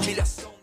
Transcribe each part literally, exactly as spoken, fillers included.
humilhação.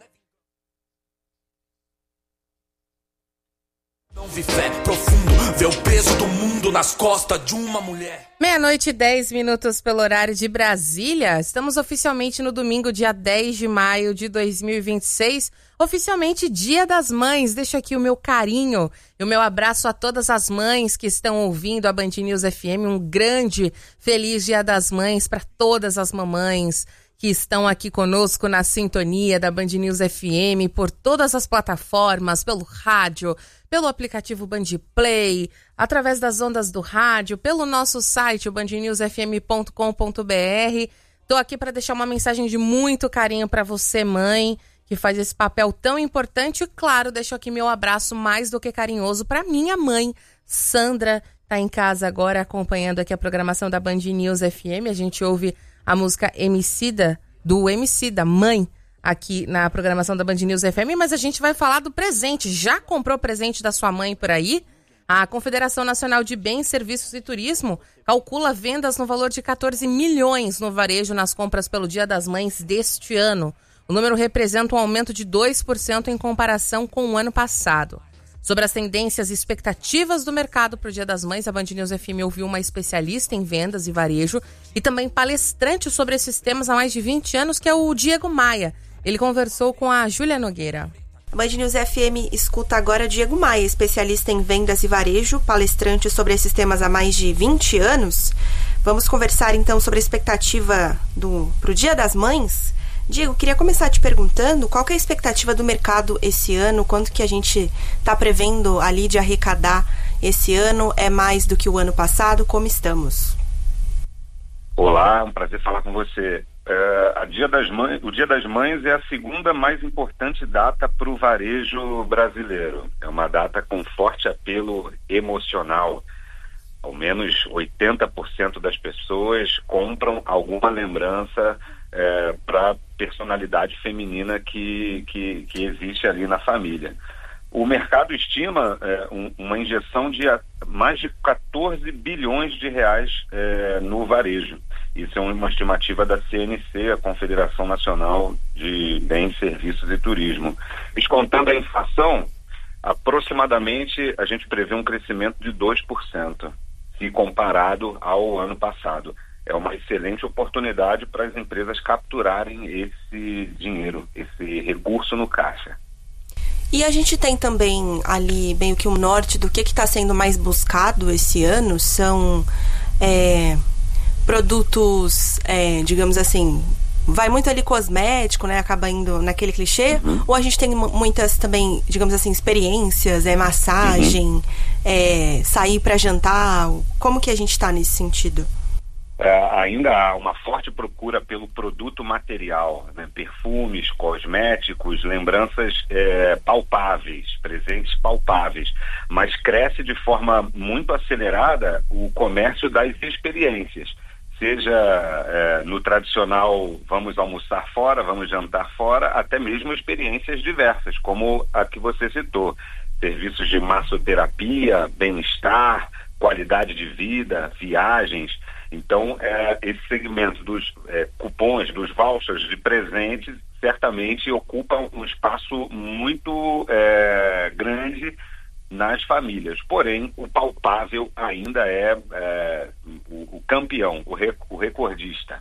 Não vi fé profundo, vê o peso do mundo nas costas de uma mulher. Meia-noite e dez minutos pelo horário de Brasília. Estamos oficialmente no domingo, dia dez de maio de dois mil e vinte e seis. Oficialmente Dia das Mães. Deixo aqui o meu carinho e o meu abraço a todas as mães que estão ouvindo a Band News F M. Um grande, feliz Dia das Mães para todas as mamães que estão aqui conosco na sintonia da Band News F M, por todas as plataformas, pelo rádio, pelo aplicativo Band Play, através das ondas do rádio, pelo nosso site, o band news f m ponto com ponto b r. Estou aqui para deixar uma mensagem de muito carinho para você, mãe, que faz esse papel tão importante. E, claro, deixo aqui meu abraço mais do que carinhoso para minha mãe, Sandra. Está em casa agora acompanhando aqui a programação da Band News F M. A gente ouve a música Emicida, do Emicida, Mãe, aqui na programação da Band News F M, mas a gente vai falar do presente. Já comprou presente da sua mãe por aí? A Confederação Nacional de Bens, Serviços e Turismo calcula vendas no valor de quatorze milhões no varejo nas compras pelo Dia das Mães deste ano. O número representa um aumento de dois por cento em comparação com o ano passado. Sobre as tendências e expectativas do mercado para o Dia das Mães, a Band News F M ouviu uma especialista em vendas e varejo e também palestrante sobre esses temas há mais de vinte anos, que é o Diego Maia. Ele conversou com a Júlia Nogueira. A Band News F M escuta agora Diego Maia, especialista em vendas e varejo, palestrante sobre esses temas há mais de vinte anos. Vamos conversar então sobre a expectativa para o Dia das Mães. Diego, queria começar te perguntando qual que é a expectativa do mercado esse ano, quanto que a gente está prevendo ali de arrecadar esse ano, é mais do que o ano passado, como estamos? Olá, é um prazer falar com você. É, a Dia das Mães, o Dia das Mães é a segunda mais importante data para o varejo brasileiro. É uma data com forte apelo emocional. Ao menos oitenta por cento das pessoas compram alguma lembrança É, para a personalidade feminina que, que, que existe ali na família. O mercado estima é, um, uma injeção de a, mais de quatorze bilhões de reais é, no varejo. Isso é uma estimativa da C N C, a Confederação Nacional de Bens, Serviços e Turismo. Descontando a inflação, aproximadamente a gente prevê um crescimento de dois por cento, se comparado ao ano passado. É uma excelente oportunidade para as empresas capturarem esse dinheiro, esse recurso no caixa. E a gente tem também ali meio que um norte do que está sendo mais buscado esse ano. São é, produtos, é, digamos assim, vai muito ali cosmético, né? Acaba indo naquele clichê. Uhum. Ou a gente tem muitas também, digamos assim, experiências, é, massagem, uhum. é, sair para jantar. Como que a gente está nesse sentido? É, ainda há uma forte procura pelo produto material, né? Perfumes, cosméticos, lembranças é, palpáveis, presentes palpáveis, mas cresce de forma muito acelerada o comércio das experiências, seja é, no tradicional vamos almoçar fora, vamos jantar fora, até mesmo experiências diversas, como a que você citou, serviços de massoterapia, bem-estar, qualidade de vida, viagens. Então, é, esse segmento dos é, cupons, dos vouchers de presentes, certamente ocupa um espaço muito é, grande nas famílias. Porém, o palpável ainda é, é o, o campeão, o, rec, o recordista.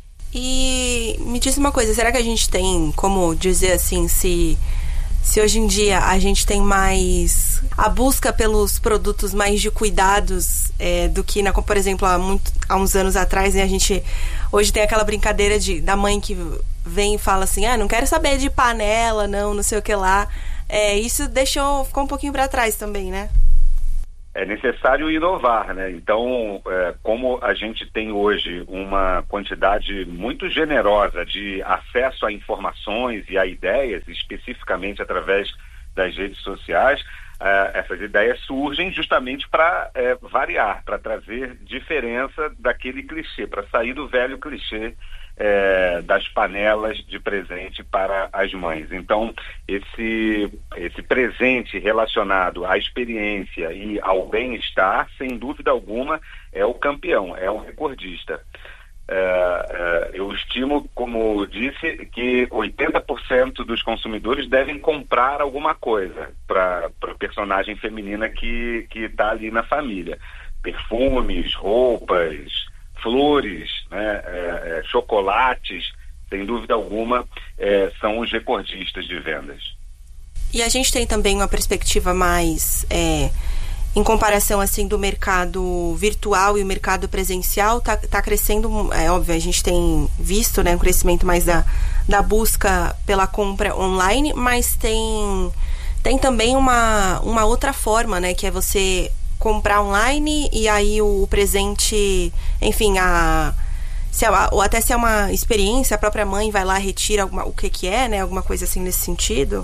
E me diz uma coisa, será que a gente tem como dizer assim, se... Se hoje em dia a gente tem mais a busca pelos produtos mais de cuidados é, do que, na, por exemplo, há, muito, há uns anos atrás, né, a gente hoje tem aquela brincadeira de, da mãe que vem e fala assim, ah, não quero saber de panela, não, não sei o que lá. É, isso deixou, ficou um pouquinho para trás também, né? É necessário inovar, né? Então, é, como a gente tem hoje uma quantidade muito generosa de acesso a informações e a ideias, especificamente através das redes sociais, é, essas ideias surgem justamente para é, variar, para trazer diferença daquele clichê, para sair do velho clichê É, das panelas de presente para as mães. Então, esse, esse presente relacionado à experiência e ao bem-estar, sem dúvida alguma, é o campeão, é o recordista. É, é, eu estimo, como disse, que oitenta por cento dos consumidores devem comprar alguma coisa para a personagem feminina que que está ali na família. Perfumes, roupas, flores, né, é, é, chocolates, sem dúvida alguma, é, são os recordistas de vendas. E a gente tem também uma perspectiva mais... É... Em comparação, assim, do mercado virtual e o mercado presencial, tá, tá crescendo, é óbvio, a gente tem visto, né, um crescimento mais da, da busca pela compra online, mas tem, tem também uma, uma outra forma, né, que é você comprar online e aí o, o presente, enfim, a, se é, ou até se é uma experiência, a própria mãe vai lá, retira alguma, o que que é, né, alguma coisa assim nesse sentido.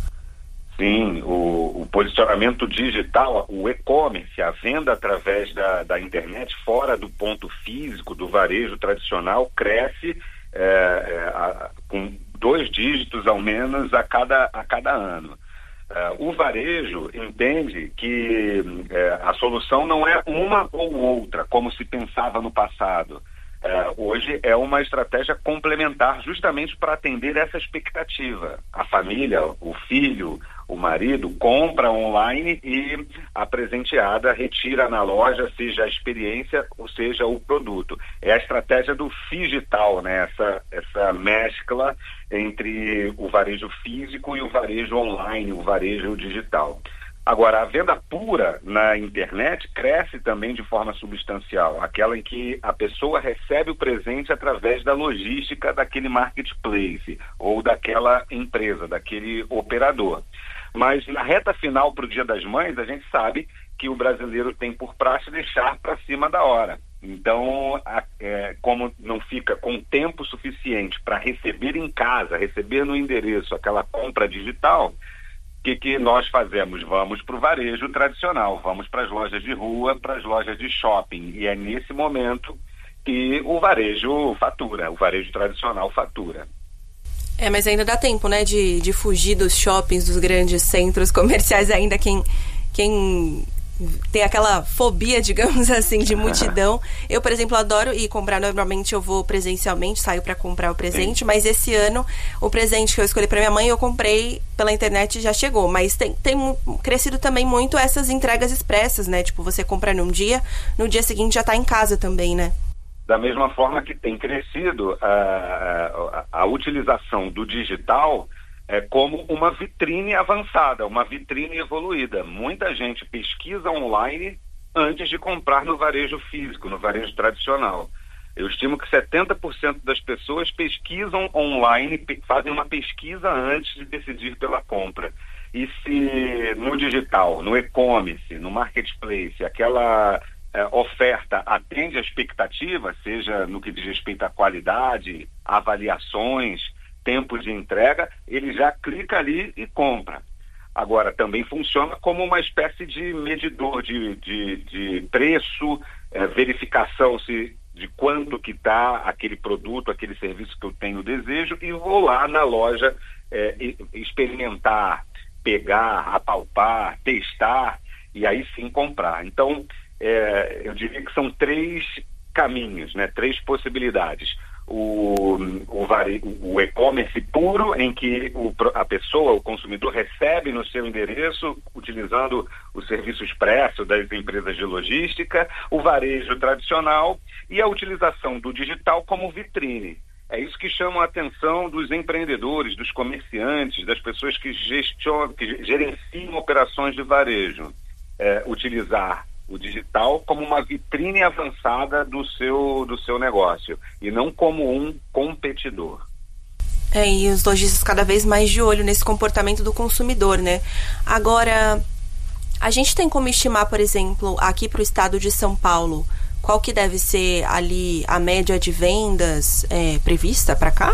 Sim, o, o posicionamento digital, o e-commerce, a venda através da, da internet fora do ponto físico, do varejo tradicional, cresce é, é, a, com dois dígitos ao menos a cada, a cada ano. É, o varejo entende que é, a solução não é uma ou outra, como se pensava no passado. É, hoje é uma estratégia complementar justamente para atender essa expectativa. A família, o filho, o marido compra online e a presenteada retira na loja, seja a experiência ou seja o produto. É a estratégia do digital, né? Essa, essa mescla entre o varejo físico e o varejo online, o varejo digital. Agora, a venda pura na internet cresce também de forma substancial, aquela em que a pessoa recebe o presente através da logística daquele marketplace ou daquela empresa, daquele operador. Mas na reta final para o Dia das Mães, a gente sabe que o brasileiro tem por praxe deixar para cima da hora. Então, a, é, como não fica com tempo suficiente para receber em casa, receber no endereço aquela compra digital, o que, que nós fazemos? Vamos para o varejo tradicional, vamos para as lojas de rua, para as lojas de shopping. E é nesse momento que o varejo fatura, o varejo tradicional fatura. É, mas ainda dá tempo, né, de, de fugir dos shoppings, dos grandes centros comerciais, ainda quem, quem tem aquela fobia, digamos assim, de multidão. Eu, por exemplo, adoro ir comprar, normalmente eu vou presencialmente, saio para comprar o presente, Sim. mas esse ano o presente que eu escolhi para minha mãe eu comprei pela internet e já chegou, mas tem, tem crescido também muito essas entregas expressas, né, tipo, você compra num dia, no dia seguinte já tá em casa também, né? Da mesma forma que tem crescido a, a, a utilização do digital é, como uma vitrine avançada, uma vitrine evoluída. Muita gente pesquisa online antes de comprar no varejo físico, no varejo tradicional. Eu estimo que setenta por cento das pessoas pesquisam online, fazem uma pesquisa antes de decidir pela compra. E se no digital, no e-commerce, no marketplace, aquela É, oferta atende a expectativa, seja no que diz respeito à qualidade, avaliações, tempo de entrega, ele já clica ali e compra. Agora, também funciona como uma espécie de medidor de, de, de preço, é, verificação se, de quanto que está aquele produto, aquele serviço que eu tenho desejo, e vou lá na loja é, experimentar, pegar, apalpar, testar, e aí sim comprar. Então, É, eu diria que são três caminhos, né? Três possibilidades. O, o, vare, o e-commerce puro, em que o, a pessoa, o consumidor, recebe no seu endereço, utilizando o serviço expresso das empresas de logística, o varejo tradicional e a utilização do digital como vitrine. É isso que chama a atenção dos empreendedores, dos comerciantes, das pessoas que gestionam, que gerenciam operações de varejo. É, utilizar o digital como uma vitrine avançada do seu, do seu negócio e não como um competidor. É, e os lojistas cada vez mais de olho nesse comportamento do consumidor, né? Agora, a gente tem como estimar, por exemplo, aqui para o estado de São Paulo, qual que deve ser ali a média de vendas é, prevista para cá?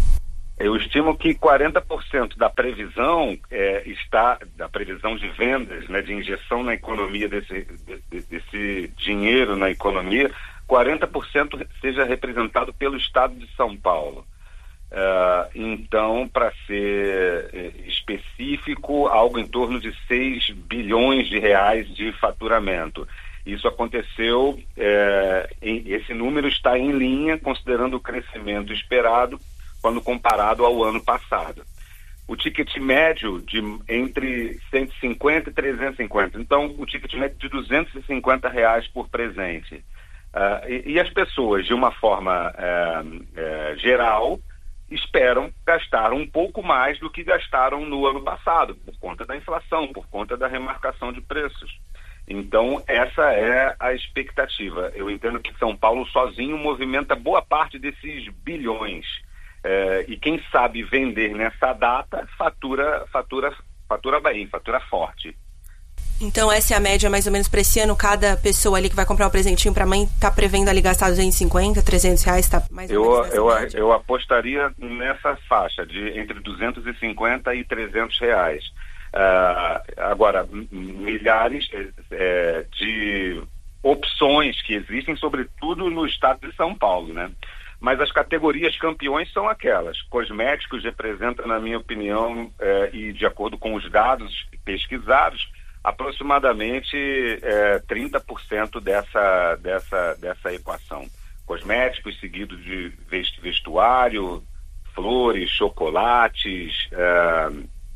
Eu estimo que quarenta por cento da previsão é, está, da previsão de vendas, né, de injeção na economia desse, de, desse dinheiro na economia, quarenta por cento seja representado pelo estado de São Paulo. Uh, então, para ser específico, algo em torno de seis bilhões de reais de faturamento. Isso aconteceu, é, em, esse número está em linha, considerando o crescimento esperado quando comparado ao ano passado. O ticket médio de entre cento e cinquenta e trezentos e cinquenta, então o ticket médio de duzentos e cinquenta reais por presente. Uh, e, e as pessoas, de uma forma uh, uh, geral, esperam gastar um pouco mais do que gastaram no ano passado, por conta da inflação, por conta da remarcação de preços. Então, essa é a expectativa. Eu entendo que São Paulo sozinho movimenta boa parte desses bilhões. É, e quem sabe vender nessa data, fatura, fatura, fatura bem, fatura forte. Então, essa é a média mais ou menos para esse ano? Cada pessoa ali que vai comprar um presentinho para a mãe está prevendo ali gastar duzentos e cinquenta, trezentos reais? Tá mais ou eu, menos nessa eu, média? eu apostaria nessa faixa de entre duzentos e cinquenta e trezentos reais. Uh, agora, milhares é, de opções que existem, sobretudo no estado de São Paulo, né? Mas as categorias campeões são aquelas. Cosméticos representam, na minha opinião, é, e de acordo com os dados pesquisados, aproximadamente é, trinta por cento dessa, dessa, dessa equação. Cosméticos, seguido de vestuário, flores, chocolates... É,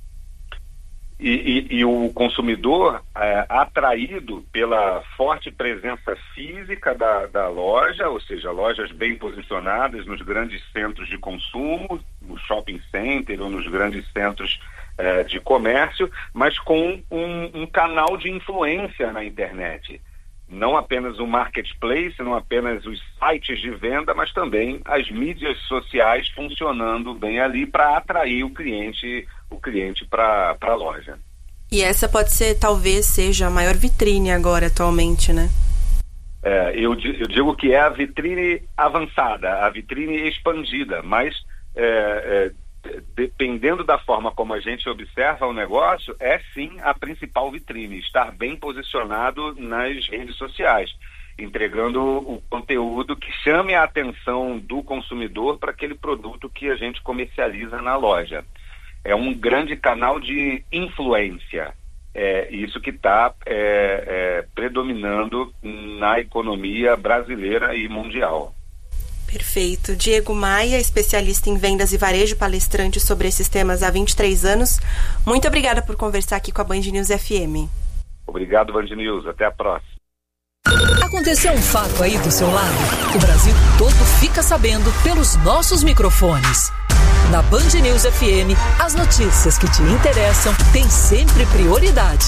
E, e, e o consumidor é, atraído pela forte presença física da, da loja, ou seja, lojas bem posicionadas nos grandes centros de consumo, no shopping center ou nos grandes centros é, de comércio, mas com um, um canal de influência na internet. Não apenas o marketplace, não apenas os sites de venda, mas também as mídias sociais funcionando bem ali para atrair o cliente, o cliente para a loja. E essa pode ser, talvez seja a maior vitrine agora atualmente, né? É, eu, eu digo que é a vitrine avançada, a vitrine expandida, mas é, é, dependendo da forma como a gente observa o negócio, é sim a principal vitrine, estar bem posicionado nas redes sociais, entregando o conteúdo que chame a atenção do consumidor para aquele produto que a gente comercializa na loja. É um grande canal de influência, é isso que está é, é, predominando na economia brasileira e mundial. Perfeito. Diego Maia, especialista em vendas e varejo, palestrante sobre esses temas há vinte e três anos. Muito obrigada por conversar aqui com a Band News F M. Obrigado, Band News. Até a próxima. Aconteceu um fato aí do seu lado? O Brasil todo fica sabendo pelos nossos microfones. Na Band News F M, as notícias que te interessam têm sempre prioridade.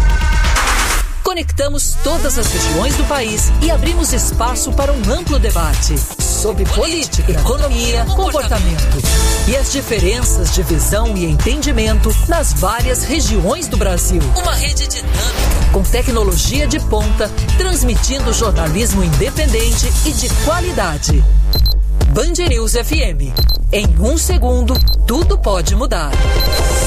Conectamos todas as regiões do país e abrimos espaço para um amplo debate sobre política, economia, comportamento e as diferenças de visão e entendimento nas várias regiões do Brasil. Uma rede dinâmica, com tecnologia de ponta, transmitindo jornalismo independente e de qualidade. Band News F M. Em um segundo, tudo pode mudar.